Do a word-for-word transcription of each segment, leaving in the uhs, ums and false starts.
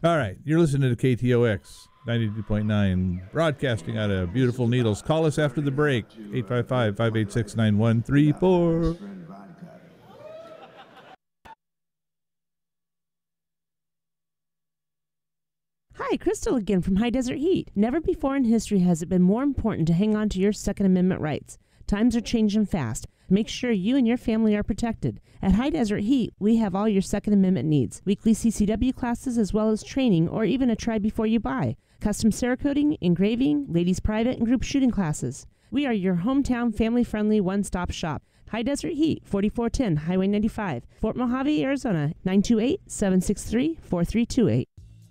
All right, you're listening to K T O X ninety-two point nine, broadcasting out of beautiful Needles. Call us after the break, eight five five, five eight six, nine one three four. Hi, Crystal again from High Desert Heat. Never before in history has it been more important to hang on to your Second Amendment rights. Times are changing fast. Make sure you and your family are protected. At High Desert Heat, we have all your Second Amendment needs. Weekly C C W classes as well as training or even a try before you buy. Custom Cerakoting, engraving, ladies private and group shooting classes. We are your hometown family-friendly one-stop shop. High Desert Heat, forty-four ten Highway ninety-five, Fort Mojave, Arizona, nine two eight, seven six three, four three two eight.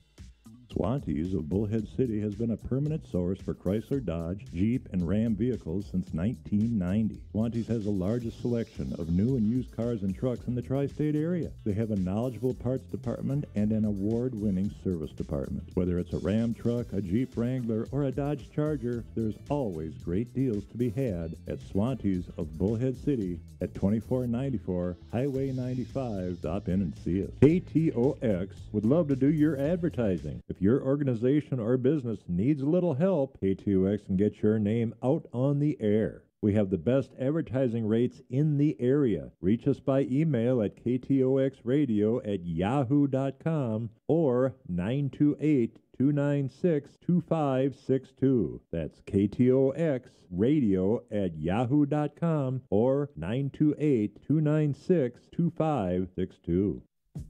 Swantees of Bullhead City has been a permanent source for Chrysler, Dodge, Jeep, and Ram vehicles since nineteen ninety. Swantees has the largest selection of new and used cars and trucks in the tri-state area. They have a knowledgeable parts department and an award-winning service department. Whether it's a Ram truck, a Jeep Wrangler, or a Dodge Charger, there's always great deals to be had at Swantees of Bullhead City at twenty-four ninety-four Highway ninety-five. Stop in and see us. K T O X would love to do your advertising. If your organization or business needs a little help, K T O X can get your name out on the air. We have the best advertising rates in the area. Reach us by email at k t o x radio at yahoo dot com or nine two eight, two nine six, two five six two. That's K T O X radio at yahoo dot com or nine two eight, two nine six, two five six two.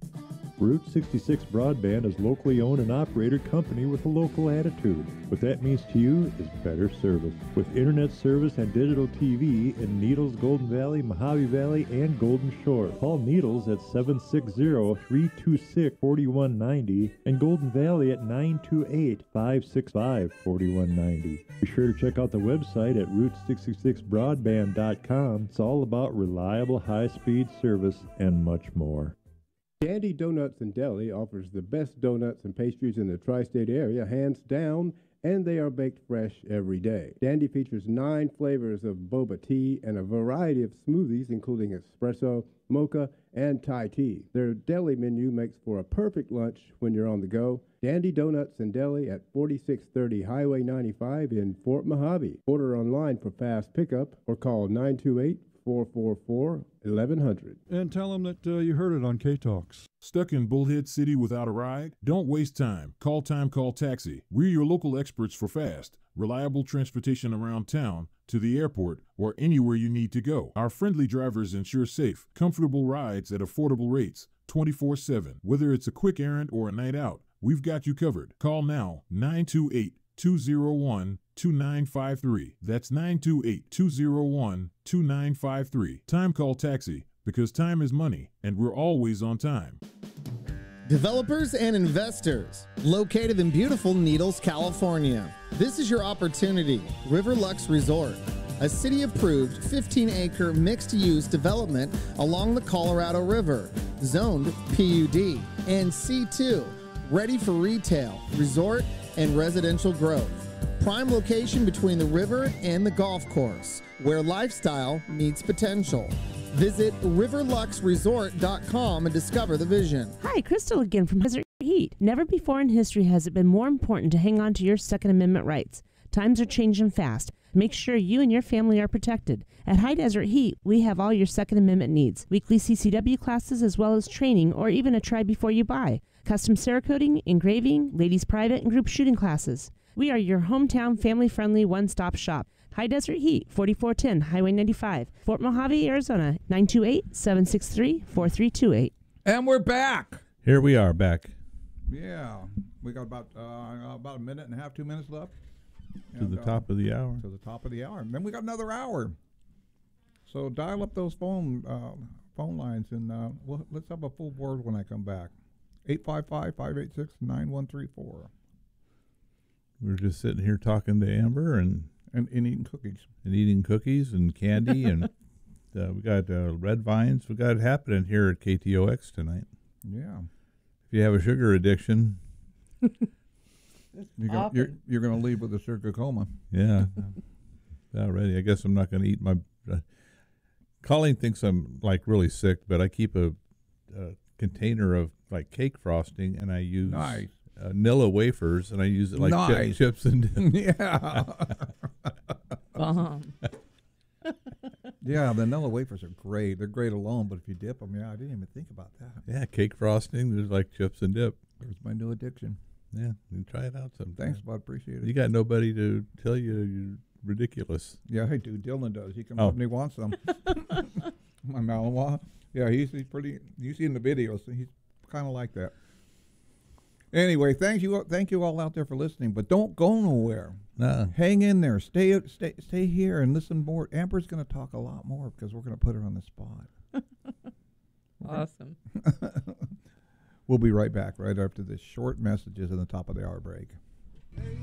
Route sixty-six Broadband is locally owned and operated company with a local attitude. What that means to you is better service. With internet service and digital T V in Needles, Golden Valley, Mojave Valley, and Golden Shore. Call Needles at seven six zero, three two six, four one nine zero and Golden Valley at nine two eight, five six five, four one nine zero. Be sure to check out the website at route sixty-six broadband dot com. It's all about reliable high-speed service and much more. Dandy Donuts and Deli offers the best donuts and pastries in the tri-state area, hands down, and they are baked fresh every day. Dandy features nine flavors of boba tea and a variety of smoothies, including espresso, mocha, and Thai tea. Their deli menu makes for a perfect lunch when you're on the go. Dandy Donuts and Deli at forty-six thirty Highway ninety-five in Fort Mojave. Order online for fast pickup or call nine two eight, four four four, eleven hundred. And tell them that uh, you heard it on K-Talks. Stuck in Bullhead City without a ride? Don't waste time. Call Time Call Taxi. We're your local experts for fast, reliable transportation around town, to the airport, or anywhere you need to go. Our friendly drivers ensure safe, comfortable rides at affordable rates, twenty-four seven. Whether it's a quick errand or a night out, we've got you covered. Call now, nine two eight, two zero one, two nine five three. That's nine two eight, two zero one, two nine five three. Time Call Taxi, because time is money, and we're always on time. Developers and investors, located in beautiful Needles, California. This is your opportunity. Riverlux Resort, a city-approved fifteen acre mixed-use development along the Colorado River, zoned P U D and C two, ready for retail, resort, and residential growth. Prime location between the river and the golf course, where lifestyle meets potential. Visit river lux resort dot com and discover the vision. Hi, Crystal again from Desert Heat. Never before in history has it been more important to hang on to your Second Amendment rights. Times are changing fast. Make sure you and your family are protected. At High Desert Heat, we have all your Second Amendment needs. Weekly C C W classes as well as training or even a try before you buy. Custom Cerakoting, engraving, ladies private and group shooting classes. We are your hometown family-friendly one-stop shop. High Desert Heat, forty-four ten Highway ninety-five, Fort Mojave, Arizona, nine two eight, seven six three, four three two eight. And we're back. Here we are back. Yeah, we got about uh, about a minute and a half, two minutes left. To and, the uh, top of the hour. To the top of the hour. And then we got another hour. So dial up those phone uh, phone lines, and uh, we'll, let's have a full board when I come back. eight five five, five eight six, nine one three four. We're just sitting here talking to Amber and and, and eating cookies and eating cookies and candy and uh, we got uh, red vines. We got it happening here at K T O X tonight. Yeah. If you have a sugar addiction, you're gonna, you're, you're going to leave with a sugar coma. Yeah. Already, I guess I'm not going to eat my. Uh, Colleen thinks I'm like really sick, but I keep a, a container of like cake frosting, and I use nice. uh, Nilla wafers, and I use it like chip- Nice. chips and dip. Yeah. Bomb. Yeah, the vanilla wafers are great. They're great alone, but if you dip them, yeah, I didn't even think about that. Yeah, cake frosting. There's like chips and dip. There's my new addiction. Yeah, you try it out sometime. Thanks, bud. Appreciate it. You got nobody to tell you you're ridiculous. Yeah, I do. Dylan does. He comes Oh. up and he wants them. My Malinois. Yeah, he's, he's pretty. You see in the videos, he's kind of like that. Anyway, thank you, thank you all out there for listening. But don't go nowhere. Nah. Hang in there. Stay, stay, stay here and listen more. Amber's going to talk a lot more because we're going to put her on the spot. Awesome. We'll be right back right after this short messages in the top of the hour break.